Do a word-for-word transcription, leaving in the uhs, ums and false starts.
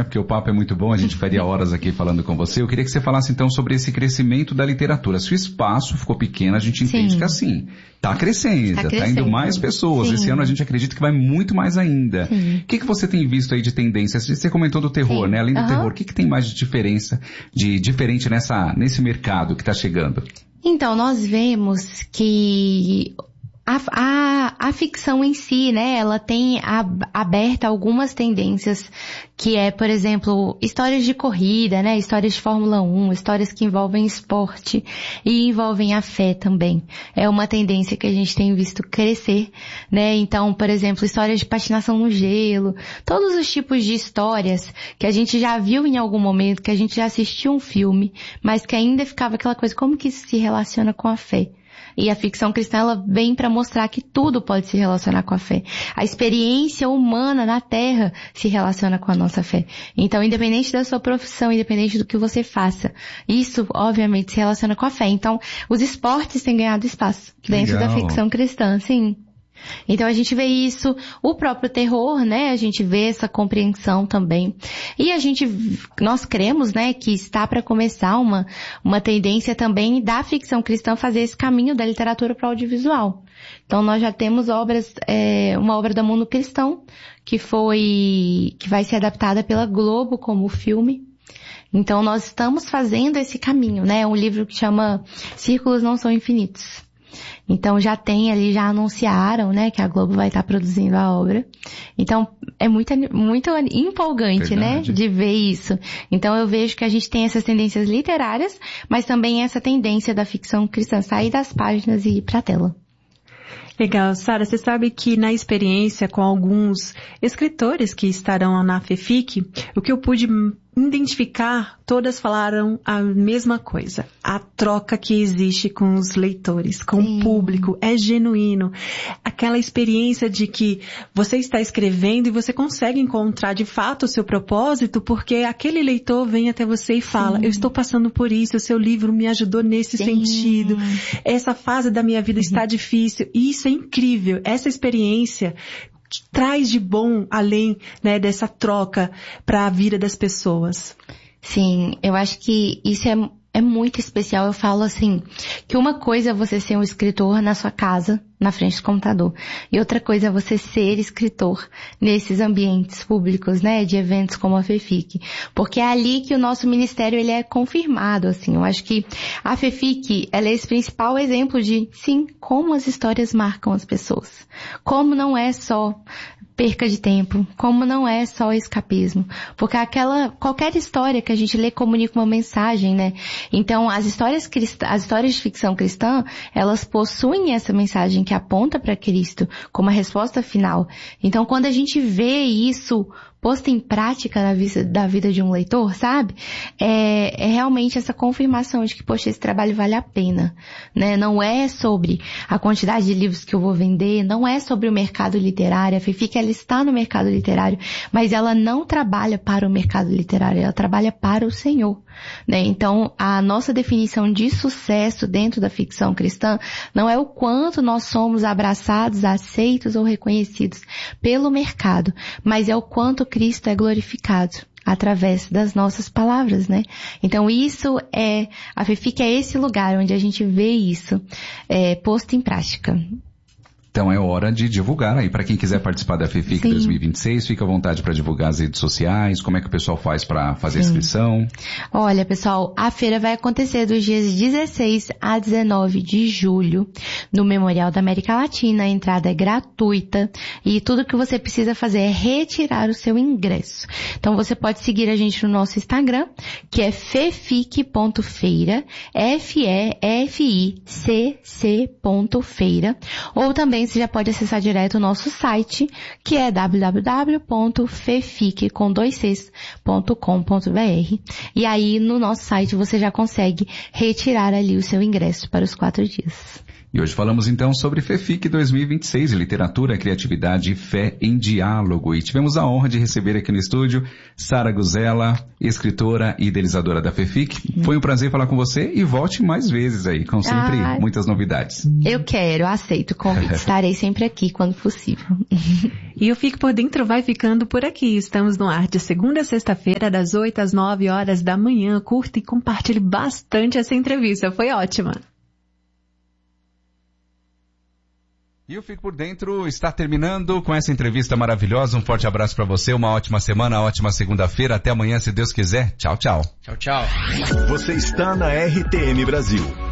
né? Porque o papo é muito bom, a gente ficaria horas aqui falando com você. Eu queria que você falasse então sobre esse crescimento da literatura. Se o espaço ficou pequeno, a gente entende Sim. que assim, tá crescendo, tá, crescendo. tá indo mais pessoas. Sim. Esse ano a gente acredita que vai muito mais ainda. Sim. O que, que você tem visto aí de tendência? Você comentou do terror, Sim. né? Além do uhum. terror, o que, que tem mais de diferença, de diferente nessa, nesse mercado que tá chegando? Então, nós vemos que A, a, a ficção em si, né, ela tem a, aberta algumas tendências, que é, por exemplo, histórias de corrida, né, histórias de Fórmula um, histórias que envolvem esporte e envolvem a fé também. É uma tendência que a gente tem visto crescer, né, então, por exemplo, histórias de patinação no gelo, todos os tipos de histórias que a gente já viu em algum momento, que a gente já assistiu um filme, mas que ainda ficava aquela coisa, como que isso se relaciona com a fé? E a ficção cristã, ela vem para mostrar que tudo pode se relacionar com a fé. A experiência humana na Terra se relaciona com a nossa fé. Então, independente da sua profissão, independente do que você faça, isso, obviamente, se relaciona com a fé. Então, os esportes têm ganhado espaço dentro Legal. da ficção cristã, sim. Então a gente vê isso, o próprio terror, né, a gente vê essa compreensão também. E a gente, nós cremos, né, que está para começar uma, uma tendência também da ficção cristã fazer esse caminho da literatura para o audiovisual. Então nós já temos obras, é, uma obra da Mundo Cristão, que foi, que vai ser adaptada pela Globo como filme. Então nós estamos fazendo esse caminho, né, um livro que chama Círculos Não São Infinitos. Então já tem ali, já anunciaram, né, que a Globo vai estar produzindo a obra. Então é muito, muito empolgante, Verdade. né, de ver isso. Então eu vejo que a gente tem essas tendências literárias, mas também essa tendência da ficção cristã sair das páginas e ir para a tela. Legal. Sara, você sabe que na experiência com alguns escritores que estarão na FEFIC, o que eu pude identificar, todas falaram a mesma coisa. A troca que existe com os leitores, com Sim. o público, é genuíno. Aquela experiência de que você está escrevendo e você consegue encontrar de fato o seu propósito, porque aquele leitor vem até você e fala, Sim. eu estou passando por isso, o seu livro me ajudou nesse Sim. sentido. Essa fase da minha vida está difícil. E isso é incrível. Essa experiência que traz de bom, além, né, dessa troca para a vida das pessoas. Sim, eu acho que isso é, é muito especial. Eu falo assim, que uma coisa é você ser um escritor na sua casa, na frente do computador. E outra coisa é você ser escritor nesses ambientes públicos, né, de eventos como a FEFIC. Porque é ali que o nosso ministério, ele é confirmado, assim. Eu acho que a FEFIC, ela é esse principal exemplo de, sim, como as histórias marcam as pessoas. Como não é só perca de tempo, como não é só escapismo. Porque aquela, qualquer história que a gente lê comunica uma mensagem, né? Então, as histórias cristã, as histórias de ficção cristã, elas possuem essa mensagem que aponta para Cristo como a resposta final. Então, quando a gente vê isso posto em prática na vida, da vida de um leitor, sabe? É, é realmente essa confirmação de que, poxa, esse trabalho vale a pena, né? Não é sobre a quantidade de livros que eu vou vender, não é sobre o mercado literário. A FEFIC, ela está no mercado literário, mas ela não trabalha para o mercado literário, ela trabalha para o Senhor, né? Então, a nossa definição de sucesso dentro da ficção cristã não é o quanto nós somos abraçados, aceitos ou reconhecidos pelo mercado, mas é o quanto Cristo é glorificado através das nossas palavras, né? Então isso é, a FEFIC é esse lugar onde a gente vê isso é, posto em prática. Então é hora de divulgar aí. Para quem quiser participar da FEFIC Sim. dois mil e vinte e seis, fica à vontade para divulgar as redes sociais. Como é que o pessoal faz para fazer Sim. a inscrição? Olha, pessoal, a feira vai acontecer dos dias dezesseis a dezenove de julho no Memorial da América Latina. A entrada é gratuita e tudo que você precisa fazer é retirar o seu ingresso. Então você pode seguir a gente no nosso Instagram, que é fefic ponto feira, F E F I C C ponto feira, ou também você já pode acessar direto o nosso site, que é w w w ponto fefic com dois cs ponto com ponto b r. E aí, no nosso site, você já consegue retirar ali o seu ingresso para os quatro dias. E hoje falamos então sobre FEFIC dois mil e vinte e seis, Literatura, Criatividade e Fé em Diálogo. E tivemos a honra de receber aqui no estúdio Sara Guzella, escritora e idealizadora da FEFIC. Foi um prazer falar com você e volte mais vezes aí, com sempre ah, muitas novidades. Eu quero, aceito o convite. Estarei sempre aqui quando possível. E o Fique por Dentro vai ficando por aqui. Estamos no ar de segunda a sexta-feira, das oito às nove horas da manhã. Curta e compartilhe bastante essa entrevista. Foi ótima. E o Fique por Dentro está terminando com essa entrevista maravilhosa. Um forte abraço para você, uma ótima semana, uma ótima segunda-feira. Até amanhã, se Deus quiser. Tchau, tchau. Tchau, tchau. Você está na R T M Brasil.